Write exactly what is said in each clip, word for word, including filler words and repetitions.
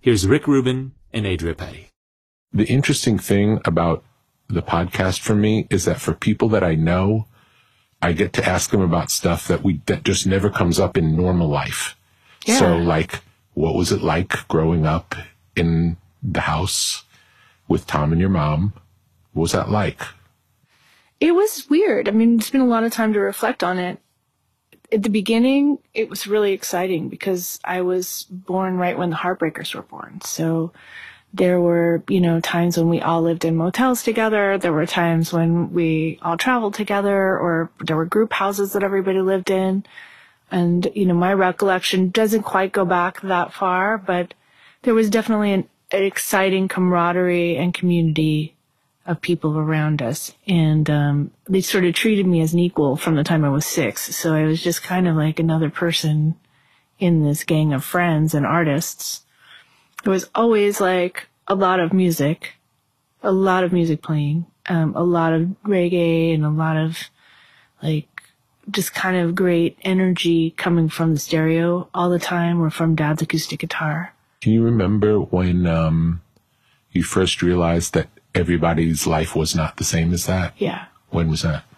Here's Rick Rubin and Adria Petty. The interesting thing about the podcast for me is that for people that I know, I get to ask them about stuff that we that just never comes up in normal life. Yeah. So, like, what was it like growing up in the house with Tom and your mom? What was that like? It was weird. I mean, it's been a lot of time to reflect on it. At the beginning, it was really exciting because I was born right when the Heartbreakers were born. So there were, you know, times when we all lived in motels together. There were times when we all traveled together, or there were group houses that everybody lived in. And, you know, my recollection doesn't quite go back that far, but there was definitely an, an exciting camaraderie and community of people around us. And um, they sort of treated me as an equal from the time I was six. So I was just kind of like another person in this gang of friends and artists. There was always like a lot of music, a lot of music playing, um, a lot of reggae and a lot of like just kind of great energy coming from the stereo all the time, or from Dad's acoustic guitar. Can you remember when um, you first realized that everybody's life was not the same as that? Yeah. When was that?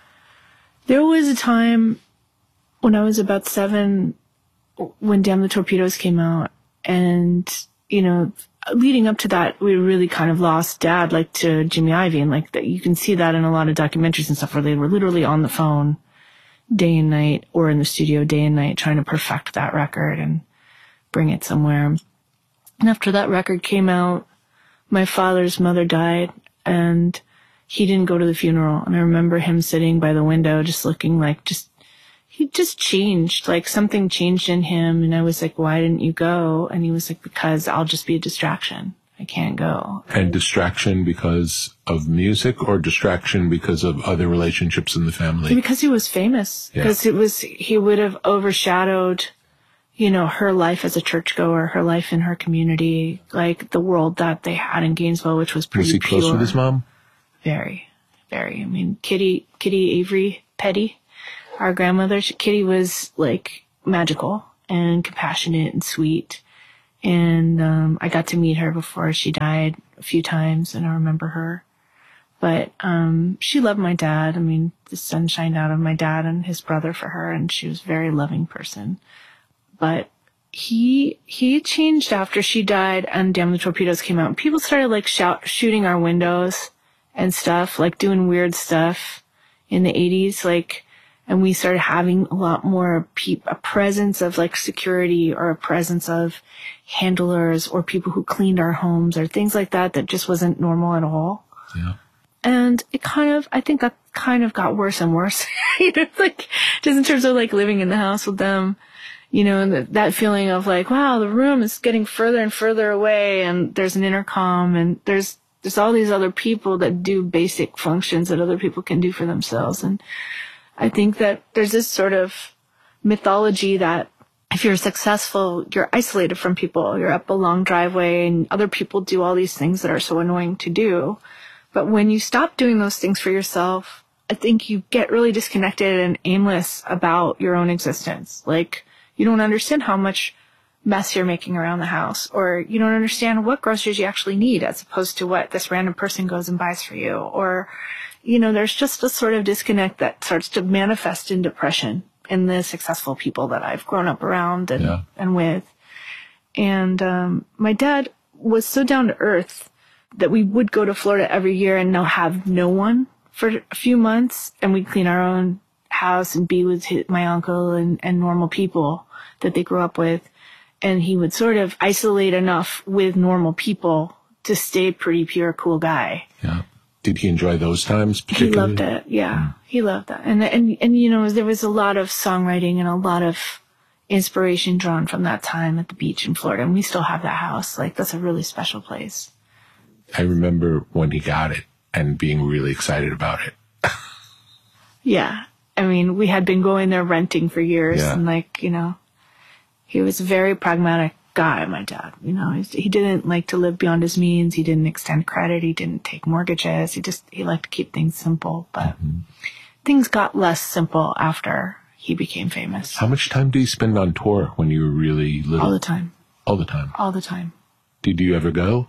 There was a time when I was about seven when Damn the Torpedoes came out, and, you know, leading up to that, we really kind of lost Dad, like, to Jimmy Iovine, and like that. You can see that in a lot of documentaries and stuff where they were literally on the phone day and night, or in the studio day and night, trying to perfect that record and bring it somewhere. And after that record came out, my father's mother died, and he didn't go to the funeral. And I remember him sitting by the window, just looking like, just, he just changed, like something changed in him. And I was like, why didn't you go? And he was like, because I'll just be a distraction. I can't go. And distraction because of music, or distraction because of other relationships in the family? Because he was famous. Yeah. Because it was, he would have overshadowed, you know, her life as a churchgoer, her life in her community, like the world that they had in Gainesville, which was pretty pure. Was he close pure. with his mom? Very, very. I mean, Kitty, Kitty Avery Petty, our grandmother, she, Kitty was like magical and compassionate and sweet. And um, I got to meet her before she died a few times, and I remember her. But um, she loved my dad. I mean, the sun shined out of my dad and his brother for her, and she was a very loving person. But he he changed after she died and Damn the Torpedoes came out. People started like shout, shooting our windows and stuff, like doing weird stuff in the eighties, like. And we started having a lot more pe- a presence of like security, or a presence of handlers, or people who cleaned our homes, or things like that that just wasn't normal at all. Yeah. And it kind of, I think that kind of got worse and worse. You know, like just in terms of like living in the house with them, you know, and the, that feeling of like, wow, the room is getting further and further away, and there's an intercom, and there's there's all these other people that do basic functions that other people can do for themselves. And I think that there's this sort of mythology that if you're successful, you're isolated from people. You're up a long driveway, and other people do all these things that are so annoying to do. But when you stop doing those things for yourself, I think you get really disconnected and aimless about your own existence. Like, you don't understand how much mess you're making around the house, or you don't understand what groceries you actually need as opposed to what this random person goes and buys for you. Or, you know, there's just a sort of disconnect that starts to manifest in depression in the successful people that I've grown up around and, yeah. and with. And um, my dad was so down to earth that we would go to Florida every year and now have no one for a few months, and we'd clean our own house and be with his, my uncle and, and normal people that they grew up with. And he would sort of isolate enough with normal people to stay pretty pure, cool guy. Yeah. Did he enjoy those times particularly? He loved it. Yeah. Mm. He loved that. And, and, and, you know, there was a lot of songwriting and a lot of inspiration drawn from that time at the beach in Florida. And we still have that house. Like, that's a really special place. I remember when he got it and being really excited about it. Yeah. I mean, we had been going there renting for years. Yeah. And, like, you know, he was a very pragmatic guy, my dad. You know, he, he didn't like to live beyond his means. He didn't extend credit. He didn't take mortgages. He just, he liked to keep things simple. But mm-hmm. things got less simple after he became famous. How much time did you spend on tour when you were really little? All the time. All the time? All the time. Did you ever go?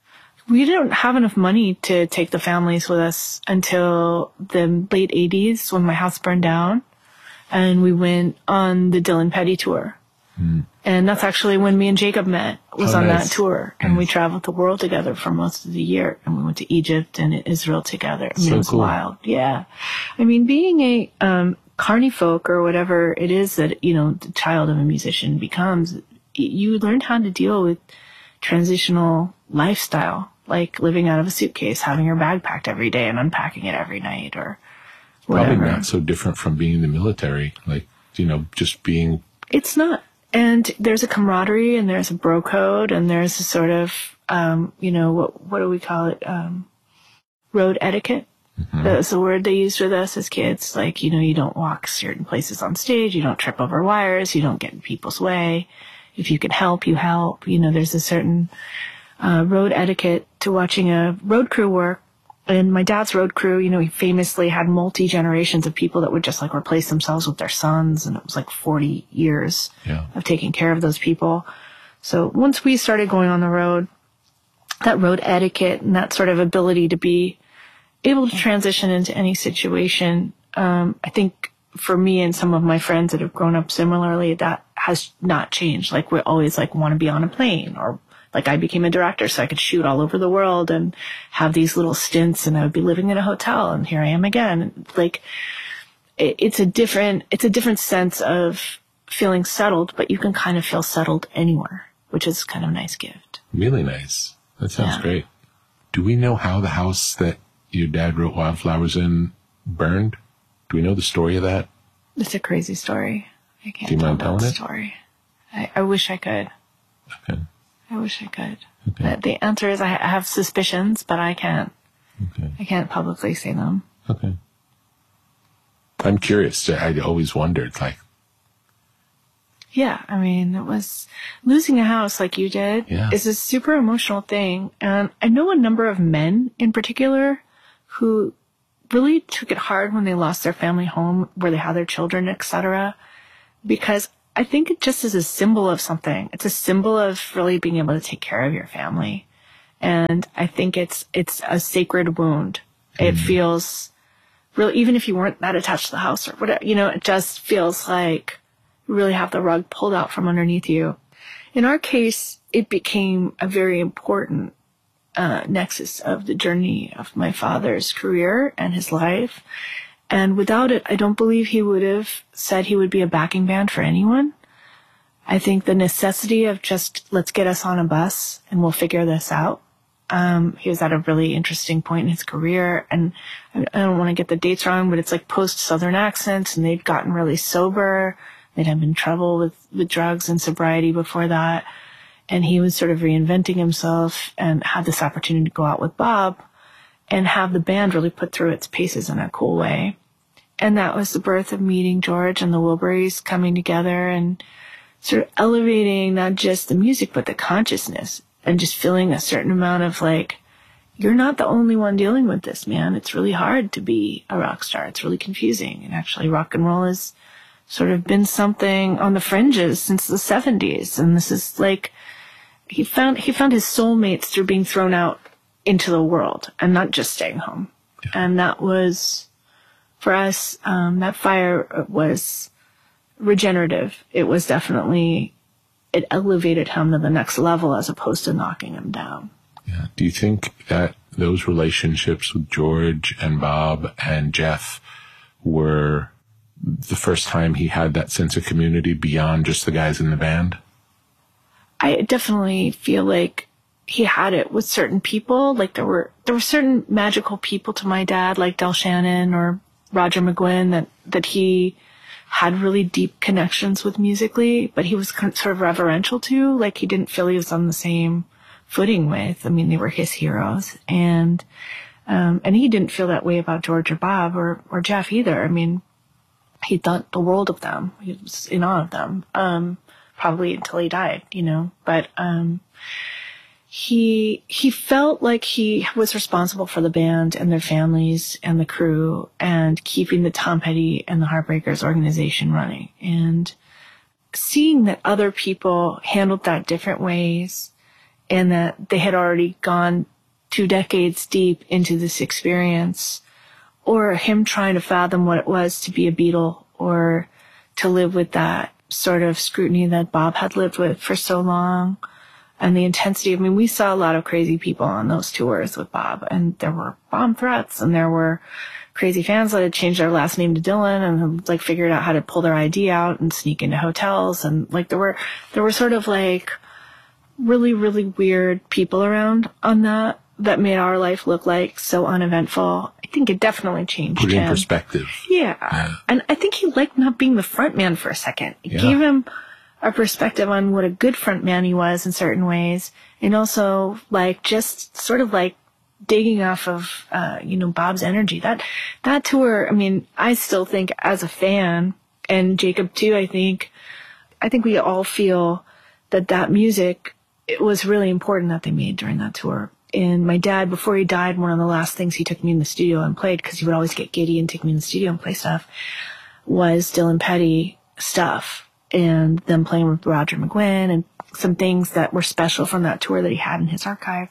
We didn't have enough money to take the families with us until the late eighties when my house burned down. And we went on the Dylan Petty tour. Mm. And that's actually when me and Jacob met, was oh, on nice. that tour. And nice. we traveled the world together for most of the year. And we went to Egypt and Israel together. I mean, so it was cool. wild. Yeah. I mean, being a um, carny folk or whatever it is that, you know, the child of a musician becomes, you learn how to deal with transitional lifestyle. Like living out of a suitcase, having your bag packed every day and unpacking it every night or whatever. Probably not so different from being in the military. Like, you know, just being... It's not. And there's a camaraderie and there's a bro code and there's a sort of, um, you know, what what do we call it? Um, road etiquette. Mm-hmm. That's the word they used with us as kids. Like, you know, you don't walk certain places on stage. You don't trip over wires. You don't get in people's way. If you can help, you help. You know, there's a certain... Uh, road etiquette to watching a road crew work. And my dad's road crew, you know, he famously had multi-generations of people that would just like replace themselves with their sons. And it was like forty years yeah. of taking care of those people. So once we started going on the road, that road etiquette and that sort of ability to be able to transition into any situation, um, I think for me and some of my friends that have grown up similarly, that has not changed. Like we always like want to be on a plane or like I became a director so I could shoot all over the world and have these little stints and I would be living in a hotel and here I am again. Like it, it's a different, it's a different sense of feeling settled, but you can kind of feel settled anywhere, which is kind of a nice gift. Really nice. That sounds yeah. great. Do we know how the house that your dad wrote Wildflowers in burned? Do we know the story of that? It's a crazy story. I can't Do you tell mind that telling it? story. I, I wish I could. Okay. I wish I could. Okay. But the answer is I have suspicions, but I can't. Okay. I can't publicly say them. Okay. I'm curious. I always wondered, like. Yeah, I mean, it was losing a house like you did yeah. is a super emotional thing. And I know a number of men in particular who really took it hard when they lost their family home where they had their children, et cetera, because I think it just is a symbol of something. It's a symbol of really being able to take care of your family. And I think it's, it's a sacred wound. Mm-hmm. It feels really, even if you weren't that attached to the house or whatever, you know, it just feels like you really have the rug pulled out from underneath you. In our case, it became a very important uh, nexus of the journey of my father's career and his life. And without it, I don't believe he would have said he would be a backing band for anyone. I think the necessity of just, let's get us on a bus and we'll figure this out. Um, he was at a really interesting point in his career. And I, I don't want to get the dates wrong, but it's like post-Southern accents and they'd gotten really sober. They'd had been in trouble with, with drugs and sobriety before that. And he was sort of reinventing himself and had this opportunity to go out with Bob and have the band really put through its paces in a cool way. And that was the birth of meeting George and the Wilburys coming together and sort of elevating not just the music, but the consciousness and just feeling a certain amount of like, you're not the only one dealing with this, man. It's really hard to be a rock star. It's really confusing. And actually rock and roll has sort of been something on the fringes since the seventies. And this is like, he found, he found his soulmates through being thrown out into the world and not just staying home. Yeah. And that was, for us, um, that fire was regenerative. It was definitely, it elevated him to the next level as opposed to knocking him down. Yeah. Do you think that those relationships with George and Bob and Jeff were the first time he had that sense of community beyond just the guys in the band? I definitely feel like he had it with certain people. Like there were, there were certain magical people to my dad, like Del Shannon or Roger McGuinn, that, that he had really deep connections with musically, but he was sort of reverential to. Like he didn't feel he was on the same footing with. I mean, they were his heroes. And, um, and he didn't feel that way about George or Bob or, or Jeff either. I mean, he thought the world of them. He was in awe of them. Um, probably until he died, you know, but, um, he, he felt like he was responsible for the band and their families and the crew and keeping the Tom Petty and the Heartbreakers organization running, and seeing that other people handled that different ways and that they had already gone two decades deep into this experience, or him trying to fathom what it was to be a Beatle or to live with that sort of scrutiny that Bob had lived with for so long, and the intensity. I mean, we saw a lot of crazy people on those tours with Bob, and there were bomb threats, and there were crazy fans that had changed their last name to Dylan and like figured out how to pull their I D out and sneak into hotels. And like there were, there were sort of like really, really weird people around on that, that made our life look like so uneventful. I think it definitely changed Put it him. in perspective. Yeah. Yeah. And I think he liked not being the front man for a second. It Yeah. gave him a perspective on what a good front man he was in certain ways. And also like just sort of like digging off of, uh, you know, Bob's energy. That, that tour, I mean, I still think as a fan, and Jacob too, I think, I think we all feel that that music, it was really important that they made during that tour. And my dad, before he died, one of the last things he took me in the studio and played, because he would always get giddy and take me in the studio and play stuff, was Dylan Petty stuff, and them playing with Roger McGuinn and some things that were special from that tour that he had in his archive.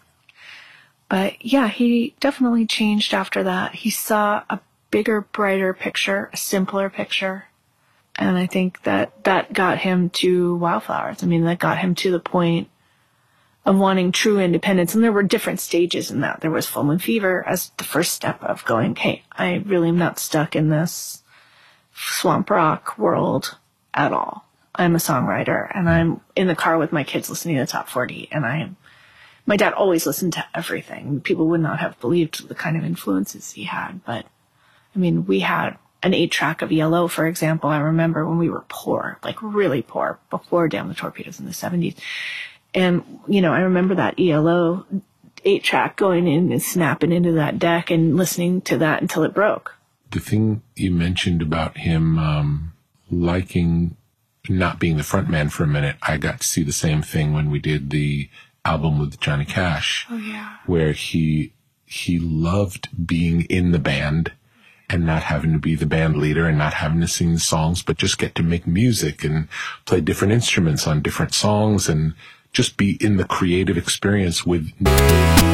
But yeah, he definitely changed after that. He saw a bigger, brighter picture, a simpler picture. And I think that that got him to Wildflowers. I mean, that got him to the point of wanting true independence. And there were different stages in that. There was Full Moon Fever as the first step of going, hey, I really am not stuck in this swamp rock world at all. I'm a songwriter, and I'm in the car with my kids listening to the top forty, and I'm my dad always listened to everything. People would not have believed the kind of influences he had. But, I mean, we had an eight-track of E L O, for example. I remember when we were poor, like really poor, before Damn the Torpedoes in the seventies. And, you know, I remember that E L O eight-track going in and snapping into that deck and listening to that until it broke. The thing you mentioned about him um, liking not being the front man for a minute, I got to see the same thing when we did the album with Johnny Cash. Oh, yeah. Where he he loved being in the band and not having to be the band leader and not having to sing the songs, but just get to make music and play different instruments on different songs and just be in the creative experience with